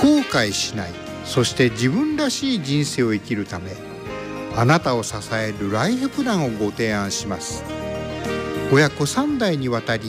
後悔しない、そして自分らしい人生を生きるため、あなたを支えるライフプランをご提案します。親子3代にわたり